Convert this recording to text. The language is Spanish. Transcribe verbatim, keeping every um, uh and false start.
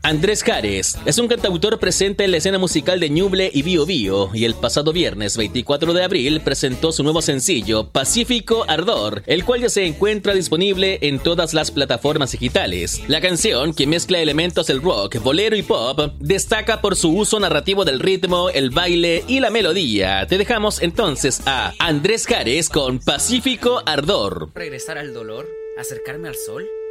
Andrés Cares es un cantautor presente en la escena musical de Ñuble y Bío Bío, y el pasado viernes veinticuatro de abril presentó su nuevo sencillo Pacífico Ardor, el cual ya se encuentra disponible en todas las plataformas digitales. La canción, que mezcla elementos del rock, bolero y pop, destaca por su uso narrativo del ritmo, el baile y la melodía. Te dejamos entonces a Andrés Cares con Pacífico Ardor. ¿Regresar al dolor? ¿Acercarme al sol?